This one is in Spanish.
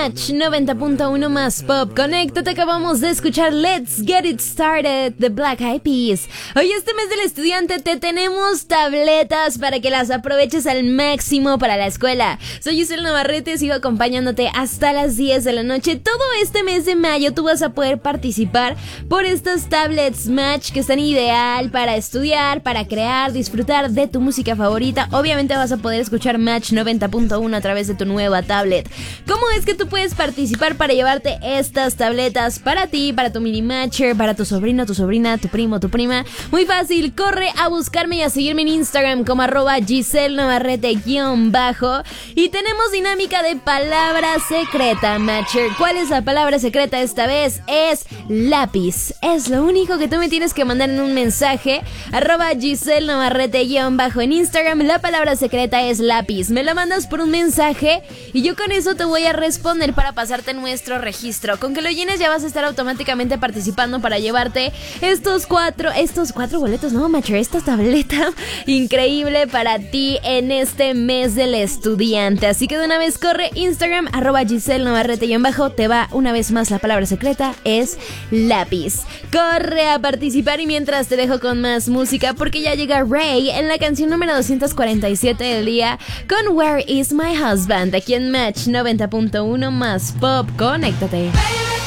Match 90.1 más Pop. Conéctate, acabamos de escuchar Let's Get It Started de Black Eyed Peas. Hoy este mes del estudiante te tenemos tabletas para que las aproveches al máximo para la escuela. Soy Giselle Navarrete, sigo acompañándote hasta las 10 de la noche. Todo este mes de mayo tú vas a poder participar por estas tablets Match que están ideal para estudiar, para crear, disfrutar de tu música favorita. Obviamente vas a poder escuchar Match 90.1 a través de tu nueva tablet. ¿Cómo es que tú puedes participar para llevarte estas tabletas para ti, para tu mini matcher, para tu sobrino, tu sobrina, tu primo, tu prima? Muy fácil, corre a buscarme y a seguirme en Instagram como @Giselle Navarrete_ y tenemos dinámica de palabra secreta, matcher. ¿Cuál es la palabra secreta esta vez? Es lápiz. Es lo único que tú me tienes que mandar en un mensaje @Giselle Navarrete_ en Instagram. La palabra secreta es lápiz. Me la mandas por un mensaje y yo con eso te voy a responder para pasarte nuestro registro. Con que lo llenes ya vas a estar automáticamente participando para llevarte estos cuatro boletos, no, matcher, esta tableta increíble para ti en este mes del estudiante. Así que de una vez corre, Instagram @Giselle Navarrete_ te va una vez más la palabra secreta es lápiz. Corre a participar y mientras te dejo con más música porque ya llega Ray en la canción número 247 del día con Where Is My Husband aquí en Match 90.1 más Pop. Conéctate.